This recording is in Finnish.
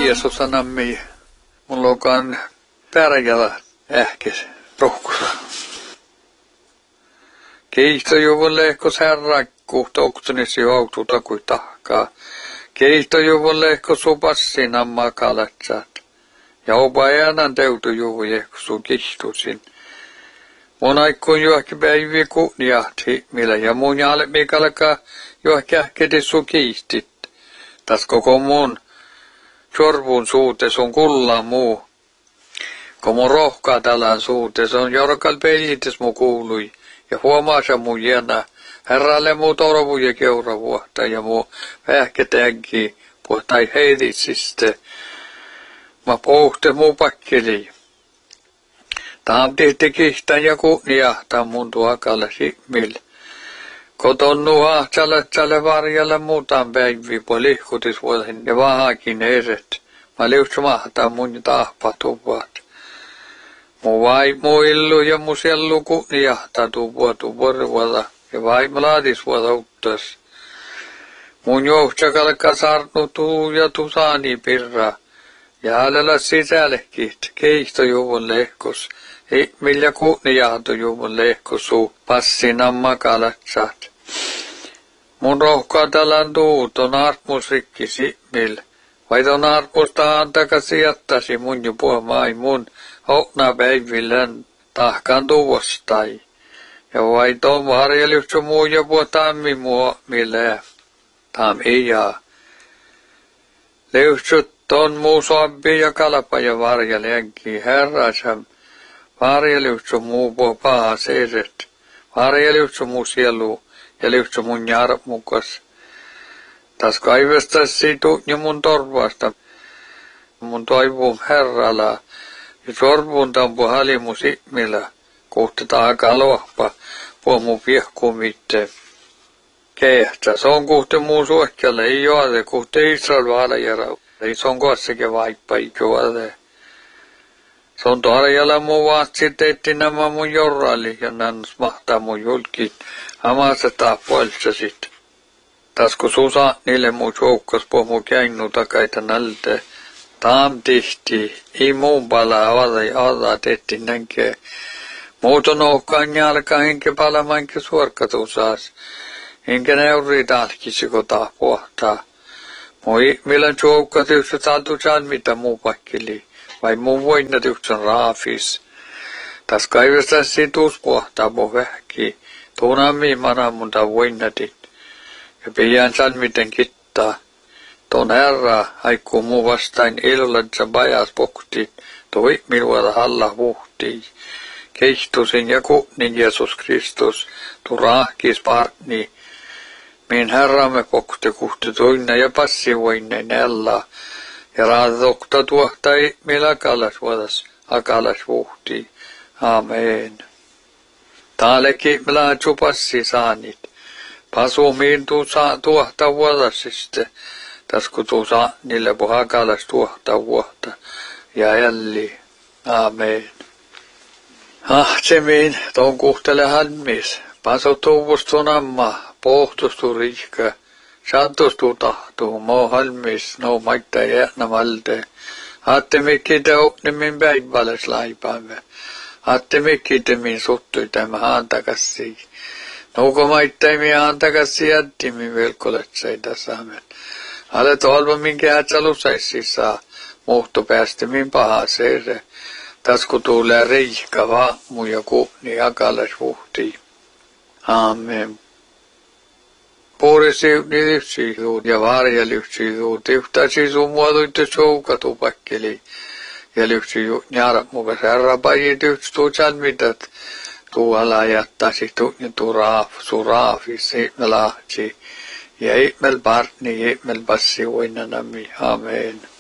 Jeesus anammi. Mulla onkaan pärjällä ähkes rohkussa. Keihtojuvun lehkos herrakku, touktunisi joututa kuin tahkaa. Keihtojuvun lehkos supassin ammaa kalatsat. Ja opa äänan teutujuvun jehkosu kihtusin. Mun aikkuun johki päivi kunniahti, millä ja mun jalmikalkaa johki ähketi su kiihtit. Tas koko mun sorvun suutes on kullan muu. Kun mun rohkaa tällään suutes on jorkal pelites mu kuului. Ja huomaasa mun jännä, herralle muu torvu ja keuravuotta ja muu vähketäänkin puhtai heiditsiste. Mä pohte muu pakkeli. Taam tehti kihtän ja kunniahtaa mun tuakalle simmil. Koton nuhahtsalle varjalla muutaan päivi, po lihkutis vuoden ja vahakin eret. Mä liutsumahtaa mun tahpatuvat. Mu vaimo illu ja mu sellu kunniahtaa tuvuota ja vaimo laadis vuoda uttas. Mun johtsakalka sarnutuu ja tusaani pirra. Ja hänellä sisällekit keihtojuvun lehkos. Millä kunniahtojuvun lehkosu passin ammakalatsat. Mun rohkaa tällään tuuton artmus rikkisi millä. Vai ton arpusta antakasi jättäsi mun jo puhumai mun hokna päivillän tahkaan tuvostai. Ja vai ton varjelutsu muu jo puhutammi mua millä tam ei jaa. Leutsut ton muu soabbi ja kalapa ja varjelänki herrasam. Varjelutsu muu puhu paha seiset. Varjelutsu muu sielu ja liutsu mun jarmukas. Tas kaivestas situ ja mun torvasta. Mun toivum herrala. Ja sorvun tampu halimu simmillä. Kohti taaka lohpa. Puhu mun piehkumitte. Kehtää. Se on kohti mun suohkjalle. Ei joade. Kohti Israel valajara. Ei se on kossakin vaippa. Ei joade. Se on tarjalla mun vaatsi teetti nämä mun jorrali. Ja nännäs mahtaa mun julkit. Hamassa tahpuolissa sit. Tas kun susa niille mun joukkas puhu mun käinnu takaita nältä. Taam tihti. Ei muun palaa avata tehti nänkee. Muuton ohkaan jalka henke pala enkä suorkatusaas. Enkä neuri talkisi kun tahpuahtaa. Moi millä joukkas yksä saatu saan mitä muu pakkeli. Vai mun voinat yksän raafis. Tas kaivesta situs puhtaa mun vähki. Tuunammi mana mun ta voinatit. Ja pian saan miten kittaa. Ton herra haikkuu muu vastain illansa pajas pokti. Toi minulla halla huhtii. Keihtusin ja kunnin Jeesus Kristus. Tu rahkis partni. Min herramme pokti kuhti toinna ja passivoinen ella. Ja raadokta tuohtai millä akalas vuhtii. Amen. Taalekin millä passi saanit. Pasumiin tuohta vuodasiste. Tas kun saa niille pohakalas tuohta vuotta. Ja jälli. Amen. Ahtsemiin ton kuhtele hanmis. Paso tuvustun amma. Pohtustu riikka. Santustu tahtuu. Mo halmis. No maittaa jäänä malte. Aatte mikki te opnimin päiväles laipaamme. Aatte mikki te min suttui tämä haantakassi. Nuuko maittaimi haantakassi jättimi velkoletseita saamen. Alet olva minkä hätsälusaissi saa. Muhto päästi min paha seere. Tas kun tulee riikka vaamu ja kuhni akalas vuhtii. Amen. Puurisiivni lypsiisuut ja varjelypsiisuut. Yhtäisiisuun muodoitte soukatu pakkeli. Ja lypsiisuut njärmukas herrapajit yhtstuutsan mitat. Tuu ala jättäisi tuu raafi seitmä lahti. Ja eipmel partni eipmel passi voinanami. Amen.